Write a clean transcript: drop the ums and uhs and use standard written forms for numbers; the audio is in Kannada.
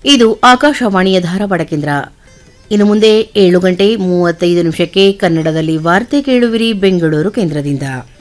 ಇದು ಆಕಾಶವಾಣಿಯ ಧಾರವಾಡ ಕೇಂದ್ರ. ಇನ್ನು ಮುಂದೆ 7 ಗಂಟೆ 35 ನಿಮಿಷಕ್ಕೆ ಕನ್ನಡದಲ್ಲಿ ವಾರ್ತೆ ಕೇಳುವಿರಿ ಬೆಂಗಳೂರು ಕೇಂದ್ರದಿಂದ.